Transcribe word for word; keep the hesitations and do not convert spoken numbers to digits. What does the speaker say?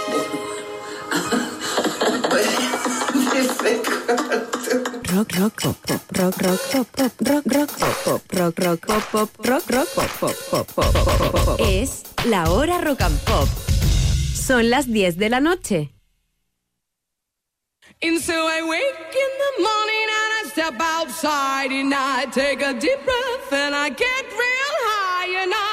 Rock, rock, pop, pop, rock, rock, pop, pop, rock, rock, pop, pop, rock, rock, pop, pop, rock, rock, pop, pop, pop, pop, pop, pop, pop. Es la hora rock and pop. Son las diez de la noche. And so I wake in the morning and I step outside and I take a deep breath and I get ready.